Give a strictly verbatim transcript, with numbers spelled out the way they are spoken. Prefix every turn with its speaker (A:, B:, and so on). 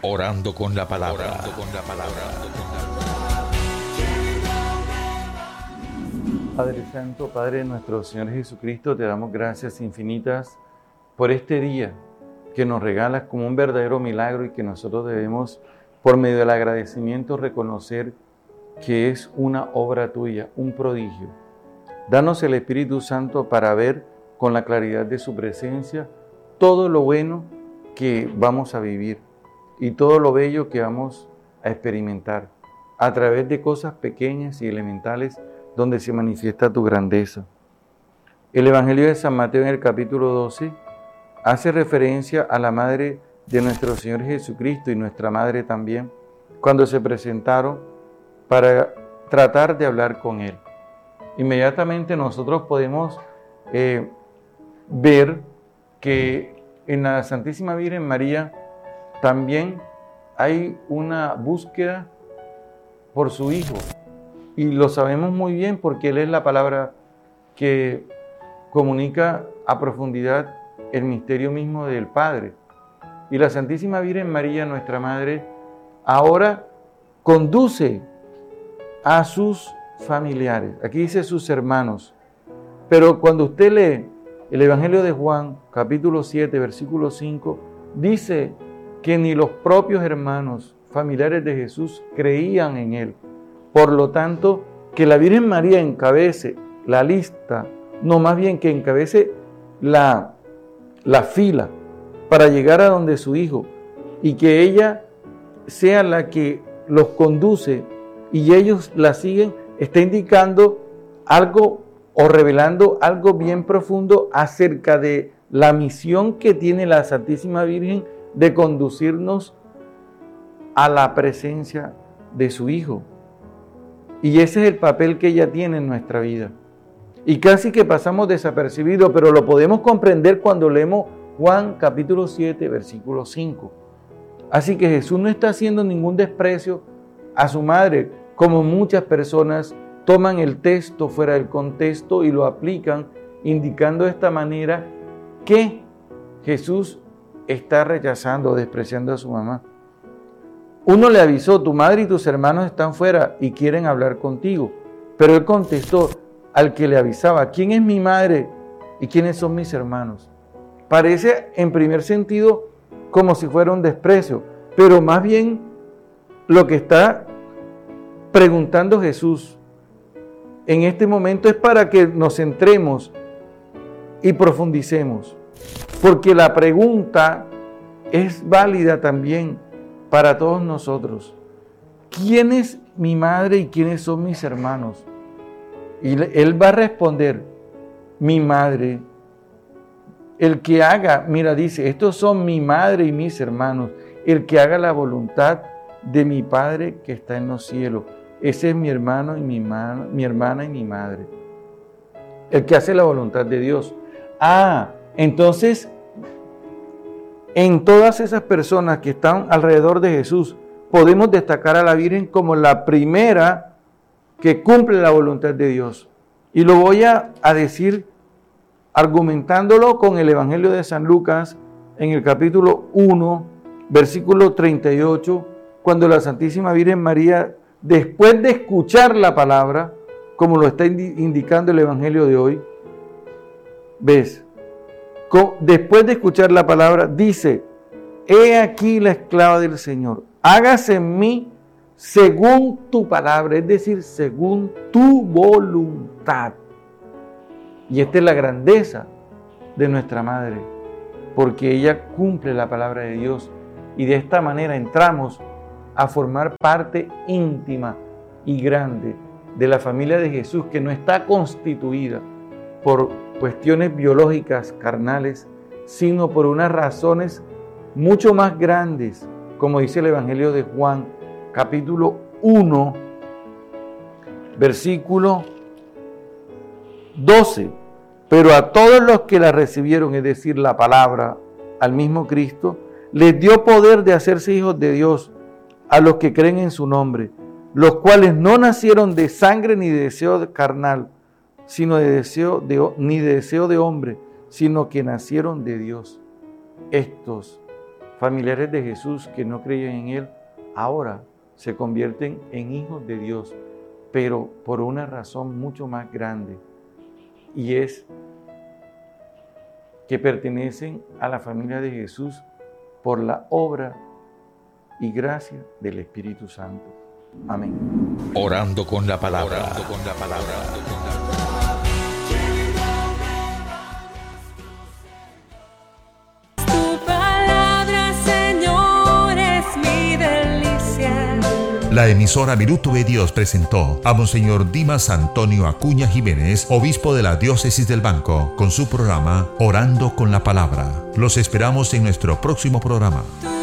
A: Orando con la palabra. Orando con la palabra.
B: Padre Santo, Padre nuestro Señor Jesucristo, te damos gracias infinitas por este día que nos regalas como un verdadero milagro y que nosotros debemos, por medio del agradecimiento, reconocer que es una obra tuya, un prodigio. Danos el Espíritu Santo para ver con la claridad de su presencia todo lo bueno que vamos a vivir y todo lo bello que vamos a experimentar a través de cosas pequeñas y elementales donde se manifiesta tu grandeza. El Evangelio de San Mateo en el capítulo doce hace referencia a la madre de nuestro Señor Jesucristo y nuestra madre también, cuando se presentaron para tratar de hablar con Él. Inmediatamente nosotros podemos eh, ver que en la Santísima Virgen María también hay una búsqueda por su Hijo. Y lo sabemos muy bien porque Él es la palabra que comunica a profundidad el misterio mismo del Padre. Y la Santísima Virgen María, nuestra Madre, ahora conduce a sus familiares. Aquí dice sus hermanos. Pero cuando usted lee el Evangelio de Juan, capítulo siete, versículo cinco, dice que ni los propios hermanos familiares de Jesús creían en Él. Por lo tanto, que la Virgen María encabece la lista, no más bien que encabece la, la fila para llegar a donde su Hijo y que ella sea la que los conduce y ellos la siguen, está indicando algo o revelando algo bien profundo acerca de la misión que tiene la Santísima Virgen de conducirnos a la presencia de su Hijo. Y ese es el papel que ella tiene en nuestra vida. Y casi que pasamos desapercibido, pero lo podemos comprender cuando leemos Juan capítulo siete, versículo cinco. Así que Jesús no está haciendo ningún desprecio a su madre, como muchas personas toman el texto fuera del contexto y lo aplican, indicando de esta manera que Jesús está rechazando o despreciando a su mamá. Uno le avisó, tu madre y tus hermanos están fuera y quieren hablar contigo. Pero él contestó al que le avisaba, ¿quién es mi madre y quiénes son mis hermanos? Parece en primer sentido como si fuera un desprecio, pero más bien lo que está preguntando Jesús en este momento es para que nos centremos y profundicemos, porque la pregunta es válida también para todos nosotros. ¿Quién es mi madre y quiénes son mis hermanos? Y él va a responder, mi madre, el que haga, mira, dice, estos son mi madre y mis hermanos, el que haga la voluntad de mi Padre que está en los cielos. Ese es mi hermano y mi, mano, mi hermana y mi madre. El que hace la voluntad de Dios. Ah, entonces, en todas esas personas que están alrededor de Jesús, podemos destacar a la Virgen como la primera que cumple la voluntad de Dios. Y lo voy a, a decir argumentándolo con el Evangelio de San Lucas en el capítulo uno, versículo treinta y ocho, cuando la Santísima Virgen María, después de escuchar la palabra, como lo está indicando el Evangelio de hoy, ves, después de escuchar la palabra, dice, he aquí la esclava del Señor, hágase en mí según tu palabra, es decir, según tu voluntad. Y esta es la grandeza de nuestra Madre, porque ella cumple la palabra de Dios y de esta manera entramos a formar parte íntima y grande de la familia de Jesús, que no está constituida por cuestiones biológicas, carnales, sino por unas razones mucho más grandes, como dice el Evangelio de Juan, capítulo uno, versículo doce. Pero a todos los que la recibieron, es decir, la palabra, al mismo Cristo, les dio poder de hacerse hijos de Dios, a los que creen en su nombre, los cuales no nacieron de sangre ni de deseo carnal, sino de deseo de, ni de deseo de hombre, sino que nacieron de Dios. Estos Familiares de Jesús que no creían en Él, ahora se convierten en hijos de Dios, pero por una razón mucho más grande, y es que pertenecen a la familia de Jesús por la obra y gracia del Espíritu Santo. Amén.
A: Orando con la palabra. Orando con la palabra.
C: La emisora Minuto de Dios presentó a Monseñor Dimas Antonio Acuña Jiménez, obispo de la Diócesis del Banco, con su programa Orando con la Palabra. Los esperamos en nuestro próximo programa.